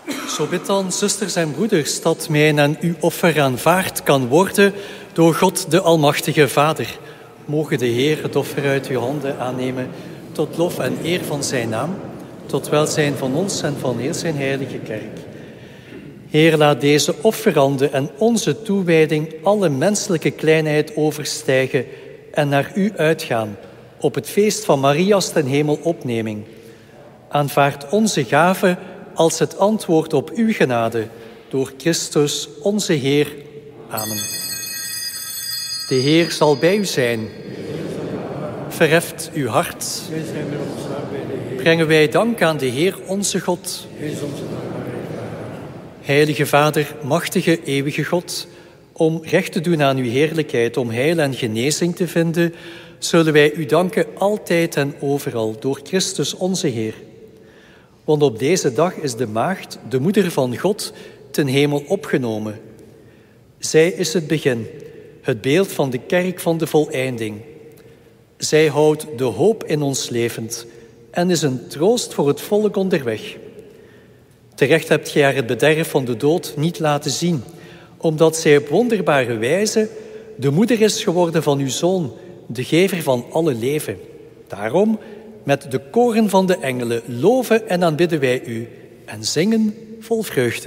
Zo bid dan, zusters en broeders, dat mijn en uw offer aanvaard kan worden door God de Almachtige Vader. Mogen de Heer het offer uit uw handen aannemen tot lof en eer van zijn naam, tot welzijn van ons en van heel zijn heilige kerk. Heer, laat deze offerande en onze toewijding alle menselijke kleinheid overstijgen en naar u uitgaan op het feest van Maria's ten hemelopneming. Aanvaard onze gave als het antwoord op uw genade, door Christus onze Heer. Amen. De Heer zal bij u zijn. Verheft uw hart. Brengen wij dank aan de Heer onze God. Heilige Vader, machtige, eeuwige God, om recht te doen aan uw heerlijkheid, om heil en genezing te vinden, zullen wij u danken altijd en overal, door Christus onze Heer. Want op deze dag is de Maagd, de moeder van God, ten hemel opgenomen. Zij is het begin, het beeld van de kerk van de voleinding. Zij houdt de hoop in ons levend en is een troost voor het volk onderweg. Terecht hebt gij haar het bederf van de dood niet laten zien, omdat zij op wonderbare wijze de moeder is geworden van uw Zoon, de gever van alle leven. Daarom, met de koren van de engelen, loven en aanbidden wij u en zingen vol vreugde.